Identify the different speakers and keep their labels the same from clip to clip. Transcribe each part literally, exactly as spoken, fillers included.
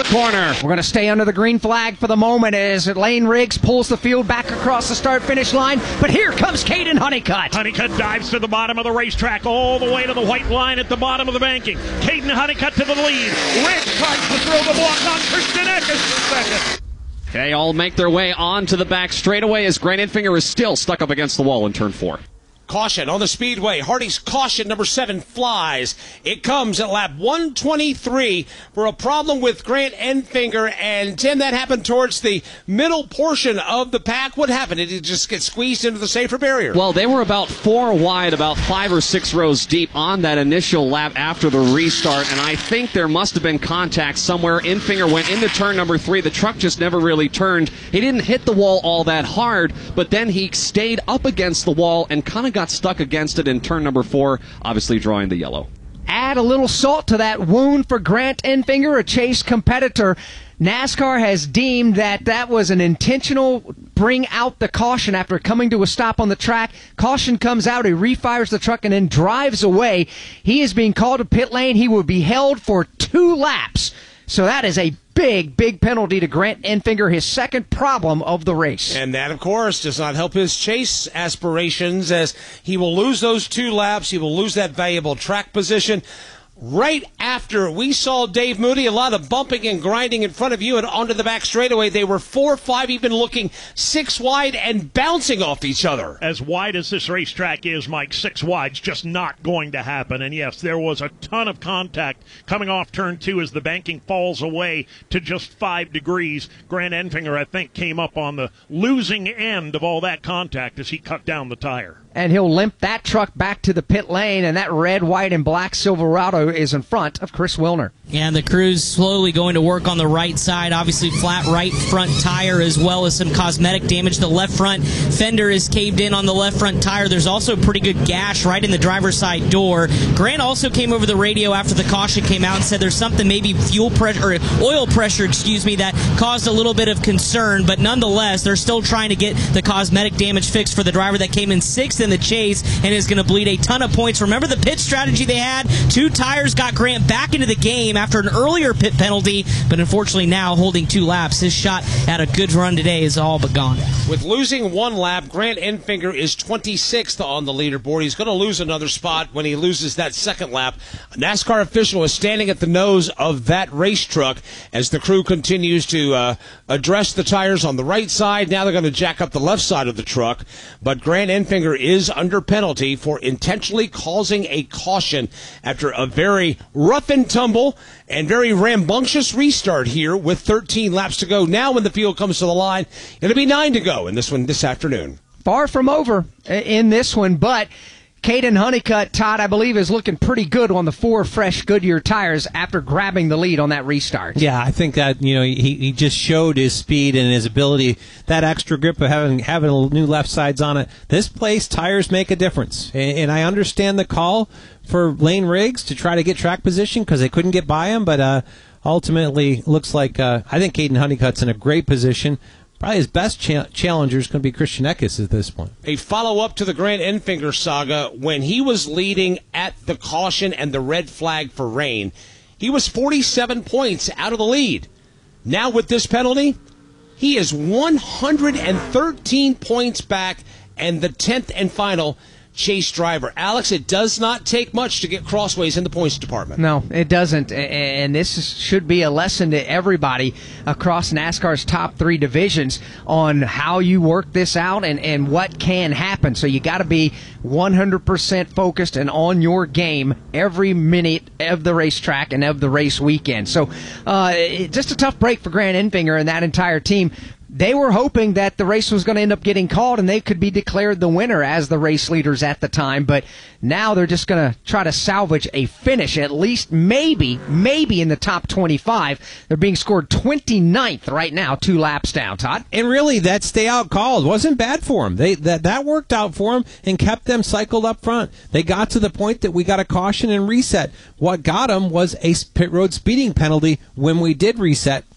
Speaker 1: the corner.
Speaker 2: We're going to stay under the green flag for the moment as Lane Riggs pulls the field back across the start-finish line. But here comes Caden Honeycutt.
Speaker 3: Honeycutt dives to the bottom of the racetrack, all the way to the white line at the bottom of the banking. Caden Honeycutt to the lead. Riggs tries to throw the block on Christian Eckes for second.
Speaker 1: Okay, all make their way on to the back straightaway as Grant Enfinger is still stuck up against the wall in turn four.
Speaker 4: Caution on the speedway. Hardy's caution number seven flies. It comes at lap one twenty-three for a problem with Grant Enfinger. And, Tim, that happened towards the middle portion of the pack. What happened? Did it just get squeezed into the safer barrier?
Speaker 1: Well, they were about four wide, about five or six rows deep on that initial lap after the restart. And I think there must have been contact somewhere. Enfinger went into turn number three. The truck just never really turned. He didn't hit the wall all that hard, but then he stayed up against the wall and kind of got stuck against it in turn number four, obviously drawing the yellow.
Speaker 2: Add a little salt to that wound for Grant Enfinger, a chase competitor. NASCAR has deemed that that was an intentional bring out the caution after coming to a stop on the track. Caution comes out, he refires the truck, and then drives away. He is being called to pit lane. He will be held for two laps. So that is a big, big penalty to Grant Enfinger, his second problem of the race.
Speaker 4: And that, of course, does not help his chase aspirations as he will lose those two laps. He will lose that valuable track position. Right after we saw Dave Moody, a lot of bumping and grinding in front of you and onto the back straightaway. They were four, five, even looking six wide and bouncing off each other.
Speaker 3: As wide as this racetrack is, Mike, six wide's just not going to happen. And yes, there was a ton of contact coming off turn two as the banking falls away to just five degrees. Grant Enfinger, I think, came up on the losing end of all that contact as he cut down the tire.
Speaker 2: And he'll limp that truck back to the pit lane, and that red, white, and black Silverado is in front of Chris Wilner.
Speaker 5: Yeah, and the crew's slowly going to work on the right side. Obviously, flat right front tire as well as some cosmetic damage. The left front fender is caved in on the left front tire. There's also a pretty good gash right in the driver's side door. Grant also came over the radio after the caution came out and said there's something, maybe fuel pressure, or oil pressure, excuse me, that caused a little bit of concern. But nonetheless, they're still trying to get the cosmetic damage fixed for the driver that came in sixth in the chase and is going to bleed a ton of points. Remember the pit strategy they had? Two tires got Grant back into the game after an earlier pit penalty, but unfortunately now holding two laps. His shot at a good run today is all but gone.
Speaker 4: With losing one lap, Grant Enfinger is twenty-sixth on the leaderboard. He's going to lose another spot when he loses that second lap. A NASCAR official is standing at the nose of that race truck as the crew continues to uh, address the tires on the right side. Now they're going to jack up the left side of the truck, but Grant Enfinger is under penalty for intentionally causing a caution after a very rough and tumble and very rambunctious restart here with thirteen laps to go. Now when the field comes to the line, it'll be nine to go in this one this afternoon.
Speaker 2: Far from over in this one, but Caden Honeycutt, Todd, I believe, is looking pretty good on the four fresh Goodyear tires after grabbing the lead on that restart.
Speaker 6: Yeah, I think that, you know, he, he just showed his speed and his ability, that extra grip of having having new left sides on it. This place, tires make a difference. And, and I understand the call for Lane Riggs to try to get track position because they couldn't get by him, but uh, ultimately looks like uh, I think Caden Honeycutt's in a great position. Probably his best cha- challenger is going to be Christian Eckes at this point.
Speaker 4: A follow-up to the Grant Enfinger saga, when he was leading at the caution and the red flag for rain, he was forty-seven points out of the lead. Now with this penalty, he is one hundred thirteen points back and the tenth and final chase driver. Alex, it does not take much to get crossways in the points department.
Speaker 2: No, it doesn't. And this should be a lesson to everybody across NASCAR's top three divisions on how you work this out and, and what can happen. So you got to be one hundred percent focused and on your game every minute of the racetrack and of the race weekend. So uh, just a tough break for Grant Enfinger and that entire team. They were hoping that the race was going to end up getting called and they could be declared the winner as the race leaders at the time. But now they're just going to try to salvage a finish, at least maybe, maybe in the top twenty-five. They're being scored twenty-ninth right now, two laps down, Todd.
Speaker 6: And really, that stay out call wasn't bad for them. They, that, that worked out for them and kept them cycled up front. They got to the point that we got a caution and reset. What got them was a pit road speeding penalty when we did reset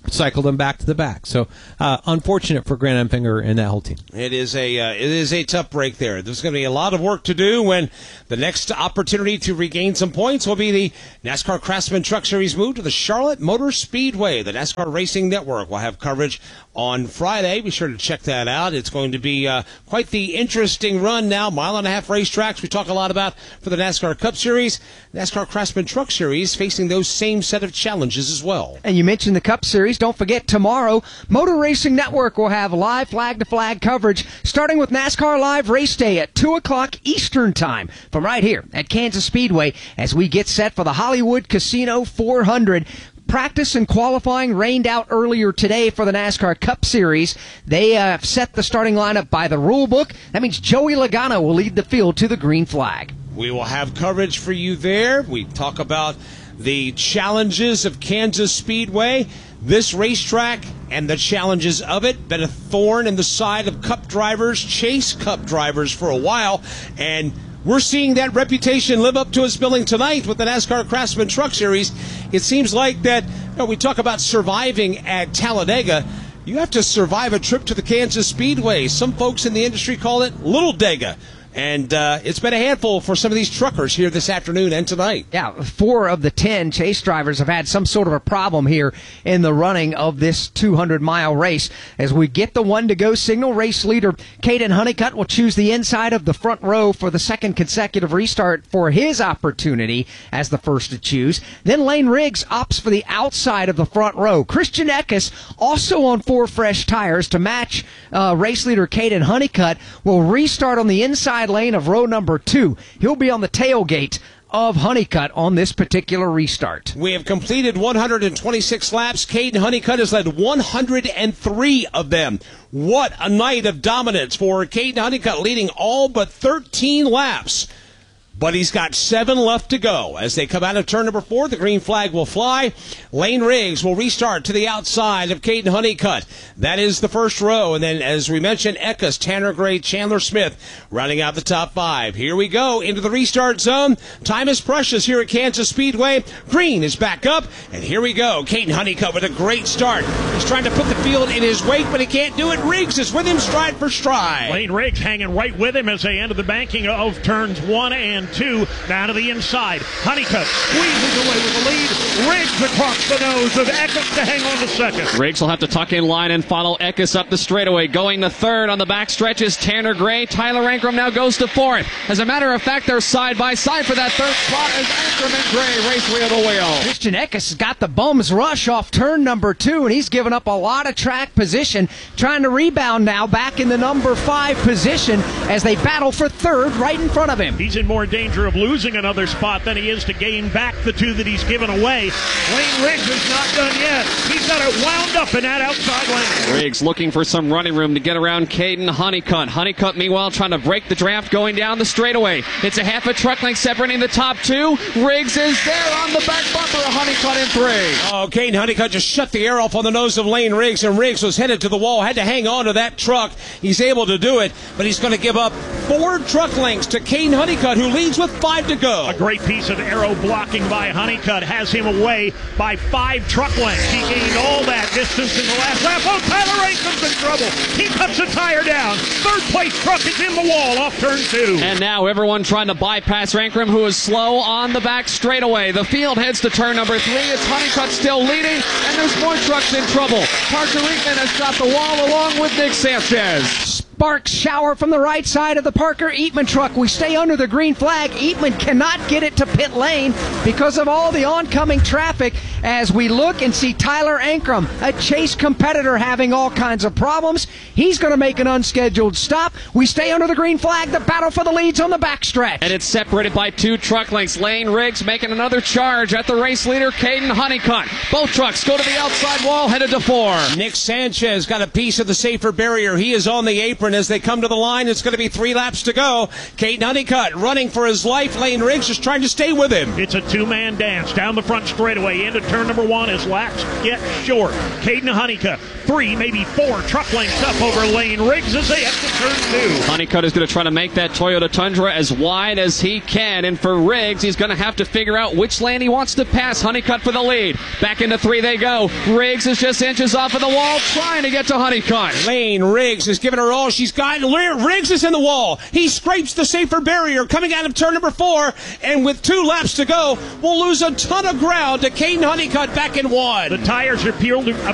Speaker 6: cycled them back to the back. So uh, unfortunate for Grant Enfinger and that whole team.
Speaker 4: It is a uh, it is a tough break there. There's going to be a lot of work to do when the next opportunity to regain some points will be the NASCAR Craftsman Truck Series move to the Charlotte Motor Speedway. The NASCAR Racing Network will have coverage on Friday. Be sure to check that out. It's going to be uh, quite the interesting run now. Mile and a half racetracks we talk a lot about for the NASCAR Cup Series. NASCAR Craftsman Truck Series facing those same set of challenges as well.
Speaker 2: And you mentioned the Cup Series. Don't forget, tomorrow, Motor Racing Network will have live flag-to-flag coverage starting with NASCAR Live Race Day at two o'clock Eastern Time from right here at Kansas Speedway as we get set for the Hollywood Casino four hundred. Practice and qualifying rained out earlier today for the NASCAR Cup Series. They have uh, set the starting lineup by the rule book. That means Joey Logano will lead the field to the green flag.
Speaker 4: We will have coverage for you there. We talk about the challenges of Kansas Speedway, this racetrack, and the challenges of it. Been a thorn in the side of Cup drivers, Chase Cup drivers for a while, and we're seeing that reputation live up to its billing tonight with the NASCAR Craftsman Truck Series. It seems like that, you know, we talk about surviving at Talladega. You have to survive a trip to the Kansas Speedway. Some folks in the industry call it Little Dega. And uh, it's been a handful for some of these truckers here this afternoon and tonight.
Speaker 2: Yeah, four of the ten Chase drivers have had some sort of a problem here in the running of this two hundred mile race. As we get the one-to-go signal, race leader Caden Honeycutt will choose the inside of the front row for the second consecutive restart for his opportunity as the first to choose. Then Lane Riggs opts for the outside of the front row. Christian Eckes, also on four fresh tires to match uh, race leader Caden Honeycutt, will restart on the inside lane of row number two. He'll be on the tailgate of Honeycutt on this particular restart.
Speaker 4: We have completed one hundred twenty-six laps. Caden Honeycutt has led one hundred three of them. What a night of dominance for Caden Honeycutt, leading all but thirteen laps. But he's got seven left to go. As they come out of turn number four, the green flag will fly. Lane Riggs will restart to the outside of Caden Honeycutt. That is the first row. And then, as we mentioned, Eckes, Tanner Gray, Chandler Smith rounding out the top five. Here we go into the restart zone. Time is precious here at Kansas Speedway. Green is back up. And here we go. Caden Honeycutt with a great start. He's trying to put the field in his wake, but he can't do it. Riggs is with him stride for stride.
Speaker 3: Lane Riggs hanging right with him as they enter the banking of turns one and two, down to the inside. Honeycutt squeezes away with the lead. Riggs across the nose of Eckes to hang on to second.
Speaker 1: Riggs will have to tuck in line and follow Eckes up the straightaway. Going to third on the back stretch is Tanner Gray. Tyler Ankrum now goes to fourth. As a matter of fact, they're side by side for that third spot as Ankrum and Gray race wheel to wheel.
Speaker 2: Christian Eckes has got the bum's rush off turn number two, and he's given up a lot of track position, trying to rebound now back in the number five position as they battle for third right in front of him.
Speaker 3: He's in more danger of losing another spot than he is to gain back the two that he's given away. Lane Riggs is not done yet. He's got it wound up in that outside lane.
Speaker 1: Riggs looking for some running room to get around Caden Honeycutt. Honeycutt, meanwhile, trying to break the draft going down the straightaway. It's a half a truck length separating the top two. Riggs is there on the back bumper of Honeycutt in three.
Speaker 4: Oh, Caden Honeycutt just shut the air off on the nose of Lane Riggs, and Riggs was headed to the wall, had to hang on to that truck. He's able to do it, but he's going to give up four truck lengths to Caden Honeycutt, who leads with five to go.
Speaker 3: A great piece of aero blocking by Honeycutt has him away by five truck lengths. He gained all that distance in the last lap. Oh, Tyler Ankrum's in trouble. He cuts a tire down. Third place truck is in the wall off turn two.
Speaker 1: And now everyone trying to bypass Ankrum, who is slow on the back straightaway. The field heads to turn number three. It's Honeycutt still leading, and there's more trucks in trouble. Parker Eatman has got the wall along with Nick Sanchez.
Speaker 2: Sparks shower from the right side of the Parker Eatman truck. We stay under the green flag. Eatman cannot get it to pit lane because of all the oncoming traffic as we look and see Tyler Ankrum, a Chase competitor, having all kinds of problems. He's going to make an unscheduled stop. We stay under the green flag. The battle for the leads on the backstretch.
Speaker 1: And it's separated by two truck lengths. Lane Riggs making another charge at the race leader, Caden Honeycutt. Both trucks go to the outside wall, headed to four.
Speaker 4: Nick Sanchez got a piece of the safer barrier. He is on the apron. different as they come to the line. It's going to be three laps to go. Caden Honeycutt running for his life. Lane Riggs just trying to stay with him.
Speaker 3: It's a two-man dance down the front straightaway into turn number one as laps get short. Caden Honeycutt, three, maybe four truck lengths up over Lane Riggs as they head to turn two.
Speaker 1: Honeycutt is going to try to make that Toyota Tundra as wide as he can, and for Riggs, he's going to have to figure out which lane he wants to pass. Honeycutt for the lead. Back into three they go. Riggs is just inches off of the wall, trying to get to Honeycutt.
Speaker 4: Lane Riggs is giving her all she's got. Riggs is in the wall. He scrapes the safer barrier coming out of turn number four, and with two laps to go, we'll lose a ton of ground to Caden Honeycutt back in one.
Speaker 3: The tires are peeled,